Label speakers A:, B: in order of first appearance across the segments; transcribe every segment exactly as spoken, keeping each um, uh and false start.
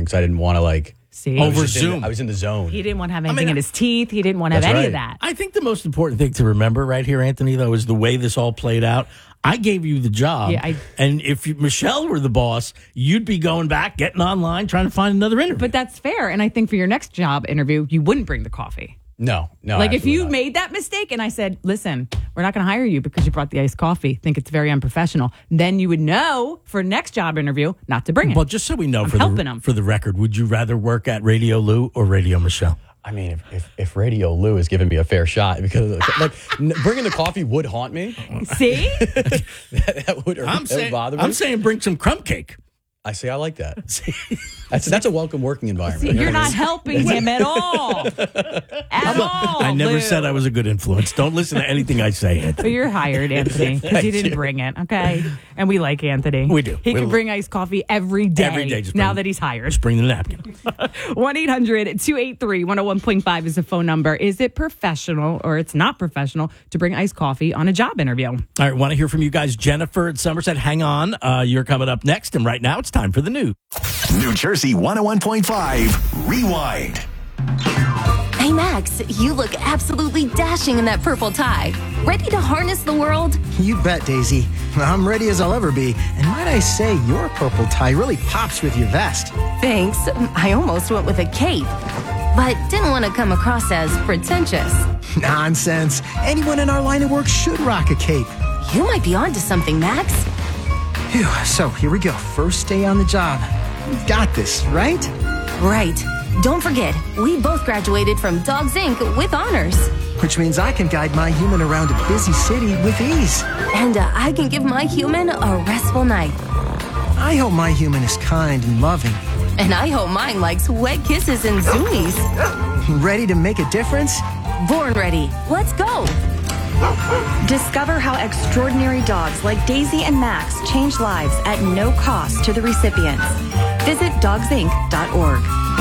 A: morning because I didn't want to like
B: See?
A: I was
C: Over
A: just in
C: Zoom.
A: the- I was in the zone.
B: He didn't want to have
C: I
B: anything
C: mean,
B: in his teeth. He didn't want to have
A: That's
B: any of
A: right.
B: that.
C: I think the most important thing to remember right here, Anthony, though, is the way this all played out. I gave you the job,
B: Yeah, I-
C: and if you, Michelle were the boss, you'd be going back, getting online, trying to find another interview.
B: But that's fair. And I think for your next job interview, you wouldn't bring the coffee.
A: No, no.
B: Like if
A: absolutely
B: you
A: not.
B: made that mistake and I said, listen, we're not going to hire you because you brought the iced coffee, think it's very unprofessional, then you would know for next job interview not to bring it.
C: Well, just so we know,
B: I'm
C: for
B: helping
C: the,
B: him.
C: for the record, would you rather work at Radio Lou or Radio Michelle?
A: I mean, if, if, if Radio Lou is giving me a fair shot, because like n- bringing the coffee would haunt me.
B: See?
A: that, that would,
C: I'm
A: that would
C: saying,
A: bother me.
C: I'm saying bring some crumb cake.
A: I say I like that. That's that's a welcome working environment.
B: See, you're not helping him at all. At all.
C: I never
B: Lou.
C: said I was a good influence. Don't listen to anything I say, Anthony.
B: But you're hired, Anthony, because you didn't bring it, okay? And we like Anthony.
C: We do.
B: He
C: We
B: can
C: lo-
B: bring iced coffee every day,
C: Every day, just
B: now
C: bring-
B: that he's hired.
C: Just bring the napkin.
B: one eight hundred two eight three one oh one point five is the phone number. Is it professional or it's not professional to bring iced coffee on a job interview?
C: All right, want to hear from you guys. Jennifer at Somerset, hang on. Uh, you're coming up next, and right now it's time for the news.
D: New Jersey one oh one point five, Rewind.
E: Hey, Max, you look absolutely dashing in that purple tie. Ready to harness the world?
F: You bet, Daisy. I'm ready as I'll ever be. And might I say, your purple tie really pops with your vest.
E: Thanks. I almost went with a cape, but didn't want to come across as pretentious.
F: Nonsense. Anyone in our line of work should rock a cape.
E: You might be onto something, Max.
F: Phew, so here we go. First day on the job. We've got this, right?
E: Right. Don't forget, we both graduated from Dogs Incorporated with honors.
F: Which means I can guide my human around a busy city with ease.
E: And uh, I can give my human a restful night.
F: I hope my human is kind and loving.
E: And I hope mine likes wet kisses and zoomies.
F: Ready to make a difference?
E: Born ready. Let's go.
G: Discover how extraordinary dogs like Daisy and Max change lives at no cost to the recipients. Visit dogs inc dot org.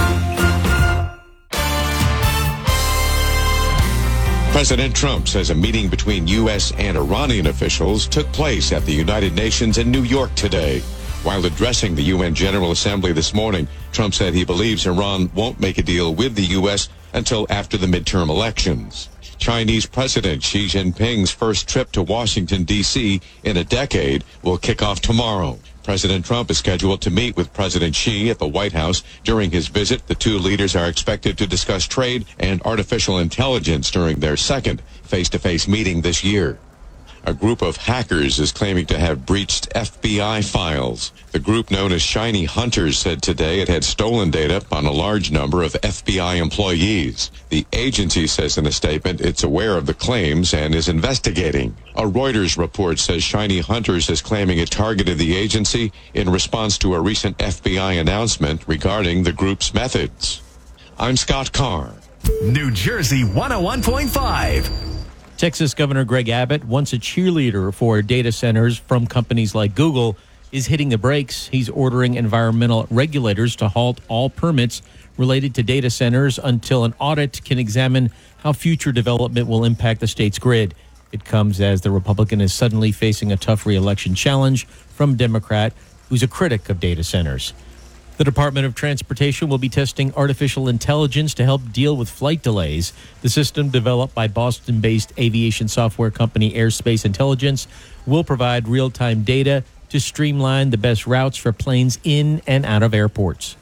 H: President Trump says a meeting between U S and Iranian officials took place at the United Nations in New York today. While addressing the U N General Assembly this morning, Trump said he believes Iran won't make a deal with the U S until after the midterm elections. Chinese President Xi Jinping's first trip to Washington, D C in a decade will kick off tomorrow. President Trump is scheduled to meet with President Xi at the White House. During his visit, the two leaders are expected to discuss trade and artificial intelligence during their second face-to-face meeting this year. A group of hackers is claiming to have breached F B I files. The group known as Shiny Hunters said today it had stolen data on a large number of F B I employees. The agency says in a statement it's aware of the claims and is investigating. A Reuters report says Shiny Hunters is claiming it targeted the agency in response to a recent F B I announcement regarding the group's methods. I'm Scott Carr.
D: New Jersey one oh one point five.
I: Texas Governor Greg Abbott, once a cheerleader for data centers from companies like Google, is hitting the brakes. He's ordering environmental regulators to halt all permits related to data centers until an audit can examine how future development will impact the state's grid. It comes as the Republican is suddenly facing a tough re-election challenge from a Democrat who's a critic of data centers. The Department of Transportation will be testing artificial intelligence to help deal with flight delays. The system, developed by Boston-based aviation software company Airspace Intelligence, will provide real-time data to streamline the best routes for planes in and out of airports.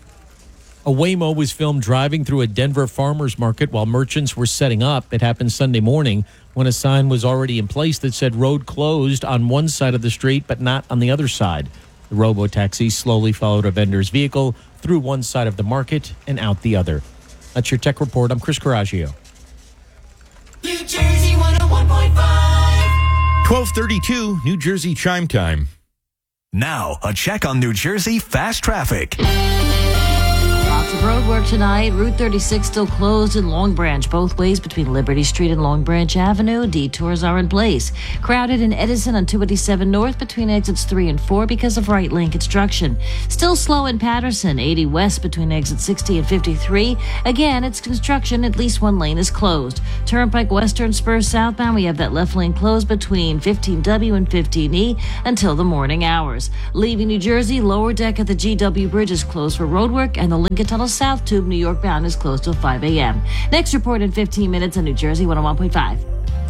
I: A Waymo was filmed driving through a Denver farmers market while merchants were setting up. It happened Sunday morning when a sign was already in place that said road closed on one side of the street but not on the other side. The robo-taxi slowly followed a vendor's vehicle through one side of the market and out the other. That's your Tech Report. I'm Chris Coraggio.
J: New Jersey one oh one point five.
K: twelve thirty-two, New Jersey chime time.
D: Now, a check on New Jersey fast traffic.
B: Lots of road work
L: work tonight. Route thirty-six still closed in Long Branch, both ways between Liberty Street and Long Branch Avenue. Detours are in place. Crowded in Edison on two eighty-seven North between exits three and four because of right lane construction. Still slow in Patterson, eighty West between exit sixty and fifty-three. Again, it's construction. At least one lane is closed. Turnpike Western Spur southbound, we have that left lane closed between fifteen W and fifteen E until the morning hours. Leaving New Jersey, lower deck at the G W Bridge is closed for roadwork, and the Lincoln Tunnel South Tube New York bound is closed till five a.m. Next report in fifteen minutes on New Jersey one oh one point five.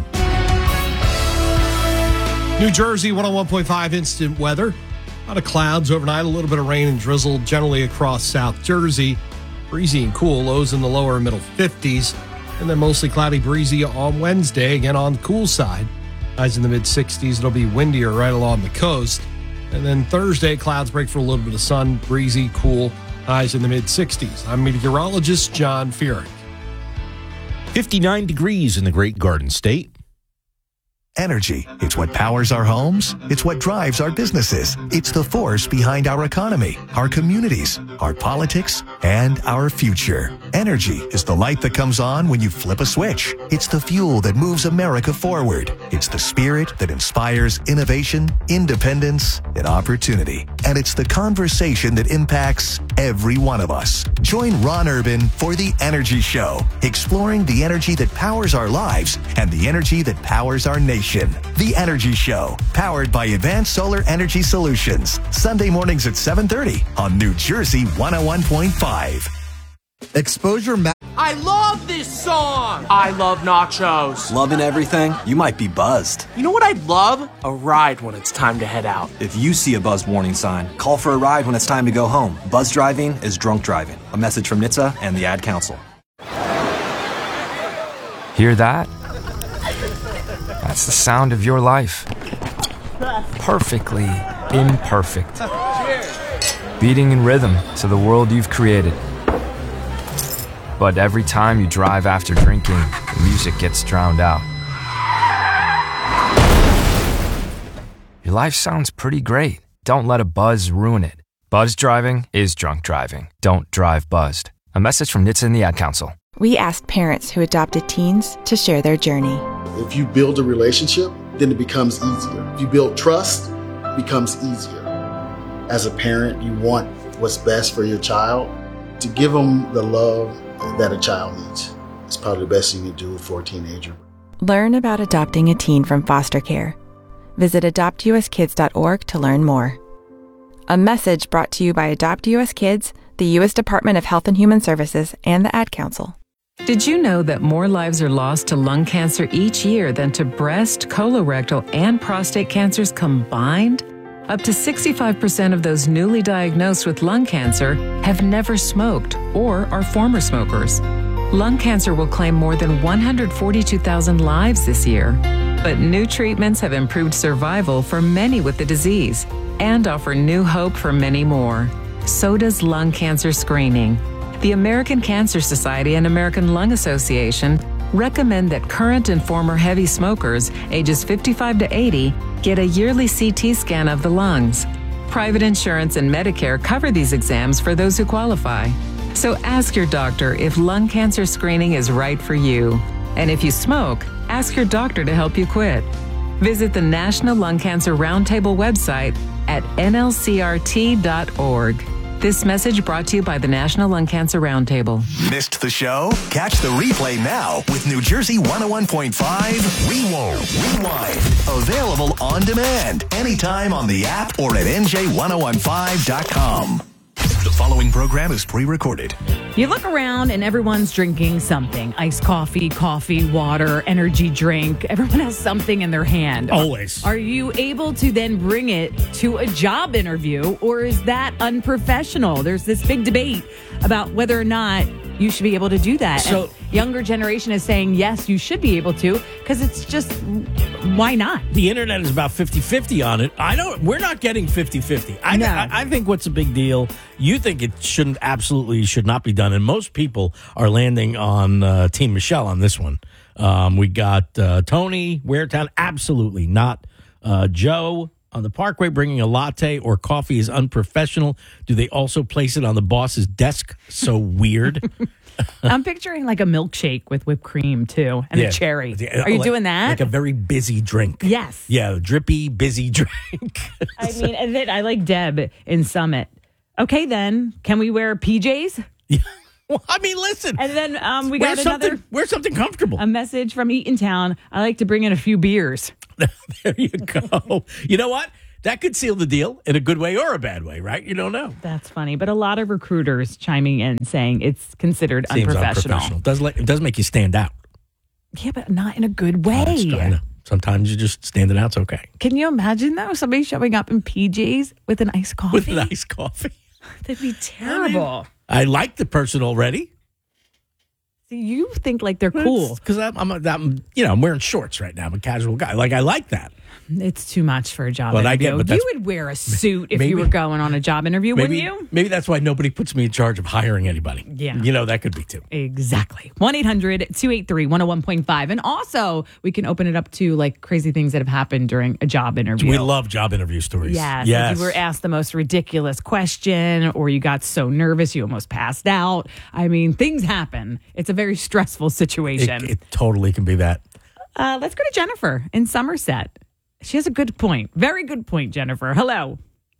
M: New Jersey one oh one point five instant weather. A lot of clouds overnight, a little bit of rain and drizzle generally across South Jersey. Breezy and cool, lows in the lower and middle fifties. And then mostly cloudy, breezy on Wednesday, again on the cool side. Highs in the mid sixties. It'll be windier right along the coast. And then Thursday, clouds break for a little bit of sun, breezy, cool, highs in the mid sixties. I'm meteorologist John Fearing.
K: fifty-nine degrees in the Great Garden State.
D: Energy. It's what powers our homes. It's what drives our businesses. It's the force behind our economy, our communities, our politics, and our future. Energy is the light that comes on when you flip a switch. It's the fuel that moves America forward. It's the spirit that inspires innovation, independence, and opportunity. And it's the conversation that impacts every one of us. Join Ron Urban for The Energy Show, exploring the energy that powers our lives and the energy that powers our nation. The Energy Show, powered by Advanced Solar Energy Solutions. Sunday mornings at seven thirty on New Jersey one oh one point five.
N: Exposure Ma-
O: I love this song! I love nachos.
P: Loving everything? You might be buzzed.
O: You know what I'd love? A ride when it's time to head out.
P: If you see a buzzed warning sign, call for a ride when it's time to go home. Buzz driving is drunk driving. A message from N H T S A and the Ad Council.
Q: Hear that? That's the sound of your life. Perfectly imperfect. Beating in rhythm to the world you've created. But every time you drive after drinking, the music gets drowned out. Your life sounds pretty great. Don't let a buzz ruin it. Buzz driving is drunk driving. Don't drive buzzed. A message from N H T S A and the Ad Council.
R: We asked parents who adopted teens to share their journey.
S: If you build a relationship, then it becomes easier. If you build trust, it becomes easier. As a parent, you want what's best for your child. To give them the love that a child needs. It's probably the best thing you can do for a teenager.
R: Learn about adopting a teen from foster care. Visit adopt u s kids dot org to learn more. A message brought to you by Adopt U S Kids, the U S Department of Health and Human Services, and the Ad Council.
T: Did you know that more lives are lost to lung cancer each year than to breast, colorectal, and prostate cancers combined? Up to sixty-five percent of those newly diagnosed with lung cancer have never smoked or are former smokers. Lung cancer will claim more than one hundred forty-two thousand lives this year. But new treatments have improved survival for many with the disease and offer new hope for many more. So does lung cancer screening. The American Cancer Society and American Lung Association recommend that current and former heavy smokers, ages fifty-five to eighty, get a yearly C T scan of the lungs. Private insurance and Medicare cover these exams for those who qualify. So ask your doctor if lung cancer screening is right for you. And if you smoke, ask your doctor to help you quit. Visit the National Lung Cancer Roundtable website at N L C R T dot org. This message brought to you by the National Lung Cancer Roundtable.
D: Missed the show? Catch the replay now with New Jersey one oh one point five Rewind. Rewind. Available on demand anytime on the app or at N J ten fifteen dot com. The following program is pre-recorded.
B: You look around and everyone's drinking something. Iced coffee, coffee, water, energy drink. Everyone has something in their hand.
C: Always.
B: Are you able to then bring it to a job interview, or is that unprofessional? There's this big debate about whether or not you should be able to do that.
C: So,
B: and younger generation is saying, yes, you should be able to, because it's just, why not?
C: The internet is about fifty-fifty on it. I don't, we're not getting fifty-fifty. I,
B: No.
C: I, I think what's a big deal, you think it shouldn't, absolutely should not be done. And most people are landing on uh, Team Michelle on this one. Um, we got uh, Tony, Waretown, absolutely not. Uh, Joe, on the Parkway bringing a latte or coffee is unprofessional. Do they also place it on the boss's desk? So weird.
B: I'm picturing like a milkshake with whipped cream too and
C: Yeah.
B: a cherry.
C: Yeah,
B: Are you
C: like-
B: doing that?
C: Like a very busy drink.
B: Yes.
C: Yeah, drippy, busy drink.
B: I mean, and then I like Deb in Summit. Okay, then can we wear P Js?
C: Well, I mean, listen.
B: And then um, we
C: Wear
B: got another
C: something- wear something comfortable.
B: A message from Eatontown. I like to bring in a few beers.
C: There you go. You know what? That could seal the deal in a good way or a bad way, right? You don't know.
B: That's funny, but a lot of recruiters chiming in saying it's considered
C: Seems
B: unprofessional.
C: unprofessional. Does let, it does make you stand out.
B: Yeah, but not in a good way.
C: That's- I know. Sometimes you just standing out's okay.
B: Can you imagine though somebody showing up in P Js with an iced coffee?
C: With an iced coffee.
B: That'd be terrible.
C: I like the person already.
B: See, you think like they're cool
C: because I'm, I'm, a- I'm, you know, I'm wearing shorts right now. I'm a casual guy. Like I like that.
B: It's too much for a job
C: Well, I
B: interview.
C: get- but
B: you
C: that's-
B: would wear a suit if
C: maybe-
B: you were going on a job interview,
C: Maybe,
B: wouldn't you?
C: maybe that's why nobody puts me in charge of hiring anybody.
B: Yeah.
C: You know, that could be too.
B: Exactly. one eight hundred two eight three one oh one point five. And also, we can open it up to like crazy things that have happened during a job interview.
C: We love job interview stories.
B: Yes.
C: Yes.
B: If you were asked the most ridiculous question or you got so nervous you almost passed out. I mean, things happen. It's a very stressful situation.
C: It, it totally can be that.
B: Uh, let's go to Jennifer in Somerset. She has a good point. Very good point, Jennifer. Hello.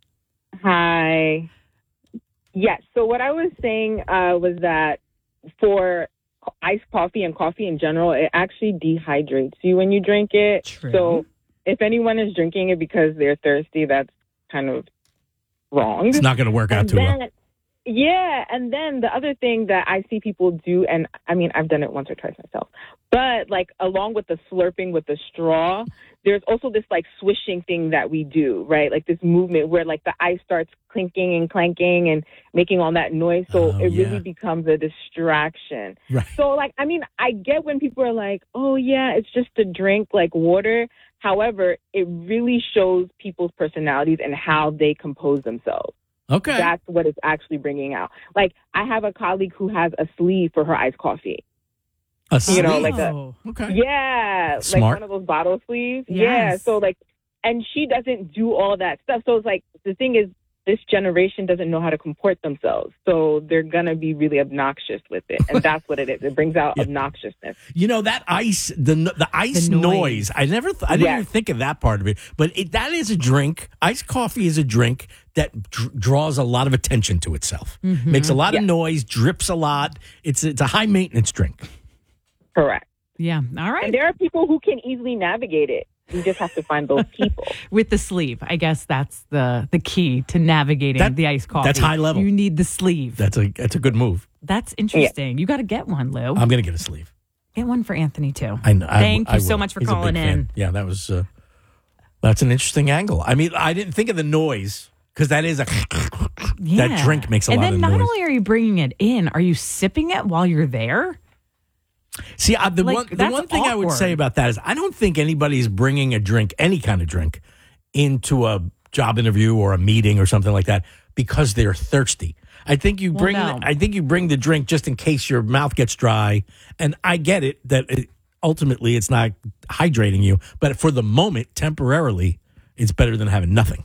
U: Hi. Yes. So what I was saying uh, was that for iced coffee and coffee in general, it actually dehydrates you when you drink it.
B: True.
U: So if anyone is drinking it because they're thirsty, that's kind of wrong.
C: It's not going to work out
U: And
C: too well.
U: then- Yeah, and then the other thing that I see people do, and I mean, I've done it once or twice myself, but like along with the slurping with the straw, there's also this like swishing thing that we do, right? Like this movement where like the ice starts clinking and clanking and making all that noise. So
C: Oh,
U: it
C: yeah.
U: really becomes a distraction.
C: Right.
U: So like, I mean, I get when people are like, oh yeah, it's just a drink like water. However, it really shows people's personalities and how they compose themselves.
C: Okay.
U: That's what it's actually bringing out. Like, I have a colleague who has a sleeve for her iced coffee.
C: A
U: You know,
C: sleeve?
U: like a,
C: Oh, okay.
U: yeah,
C: Smart.
U: like one of those bottle sleeves.
B: Yes.
U: Yeah. So like, and she doesn't do all that stuff. So it's like, the thing is, this generation doesn't know how to comport themselves. So they're going to be really obnoxious with it. And that's what it is. It brings out obnoxiousness.
C: You know that ice, the the ice
U: The
C: noise.
U: noise.
C: I never, th- I didn't
U: Yes.
C: even think of that part of it. But it, that is a drink. Iced coffee is a drink that dr- draws a lot of attention to itself.
U: Mhm.
C: Makes a lot
U: Yeah.
C: of noise, drips a lot. It's it's a high maintenance drink.
U: Correct.
B: Yeah. All right.
U: And there are people who can easily navigate it. You just have to find those people.
B: With the sleeve. I guess that's the the key to navigating
C: That-
B: the iced coffee.
C: that's high level.
B: You need the sleeve.
C: That's a that's a good move.
B: That's interesting. You got to get one, Lou.
C: I'm gonna get a sleeve.
B: Get one for Anthony, too.
C: I know. I-
B: Thank
C: I
B: you so
C: will.
B: much for
C: He's a big
B: calling
C: fan.
B: in.
C: Yeah, that was uh, that's an interesting angle. I mean, I didn't think of the noise because that is a
B: Yeah.
C: that drink makes a
B: and
C: lot
B: then
C: of
B: not
C: noise.
B: only are you bringing it in, are you sipping it while you're there?
C: See, I, the
B: Like,
C: one the
B: that's
C: one thing I would
B: awkward.
C: say about that is I don't think anybody's bringing a drink, any kind of drink, into a job interview or a meeting or something like that because they're thirsty. I think you
B: Well,
C: bring
B: no.
C: I think you bring the drink just in case your mouth gets dry, and I get it that it, ultimately it's not hydrating you, but for the moment, temporarily, it's better than having nothing.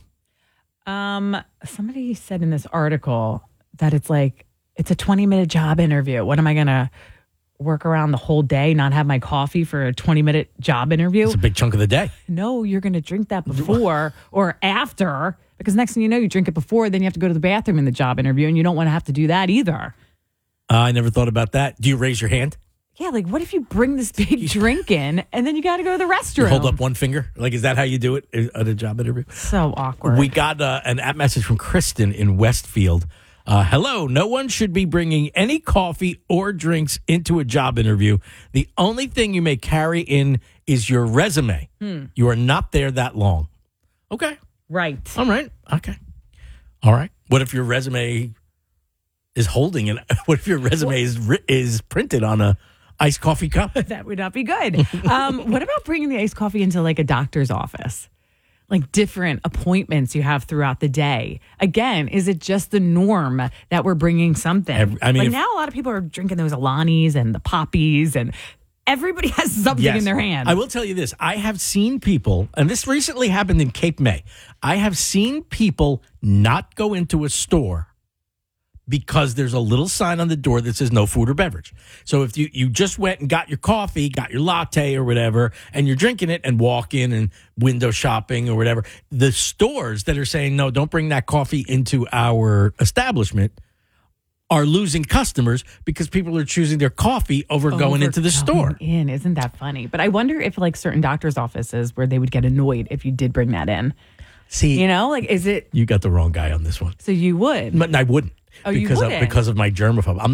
B: Um, somebody said in this article that it's like it's a twenty minute job interview. What am I gonna work around the whole day, not have my coffee for a twenty minute job interview?
C: It's a big chunk of the day.
B: No, you're gonna drink that before or after, because next thing you know, you drink it before, then you have to go to the bathroom in the job interview, and you don't want to have to do that either.
C: Uh, I never thought about that. Do you raise your hand?
B: Yeah, like what if you bring this big drink in and then you got to go to the
C: You
B: restroom?
C: hold up one finger? Like, is that how you do it at a job interview?
B: So awkward.
C: We got uh, an app message from Kristen in Westfield. Uh, hello, no one should be bringing any coffee or drinks into a job interview. The only thing you may carry in is your resume.
B: Hmm.
C: You are not there that long. Okay.
B: Right.
C: All right. Okay. All right. What if your resume is holding an? What if your resume is ri- is printed on a iced coffee cup?
B: That would not be good. Um, what about bringing the iced coffee into like a doctor's office? Like different appointments you have throughout the day. Again, is it just the norm that we're bringing something?
C: Every- I mean,
B: like
C: if-
B: now a lot of people are drinking those Alanis and the Poppies and everybody has something
C: Yes.
B: in their hand.
C: I will tell you this. I have seen people, and this recently happened in Cape May. I have seen people not go into a store because there's a little sign on the door that says no food or beverage. So if you, you just went and got your coffee, got your latte or whatever, and you're drinking it and walk in and window shopping or whatever, the stores that are saying, no, don't bring that coffee into our establishment are losing customers because people are choosing their coffee over, over going into the store.
B: In, isn't that funny? But I wonder if like certain doctors' offices where they would get annoyed if you did bring that in.
C: See,
B: you know, like is it?
C: You got the wrong guy on this one.
B: So you would,
C: but I wouldn't.
B: Oh, you
C: because
B: wouldn't?
C: of because of my germaphobe. I'm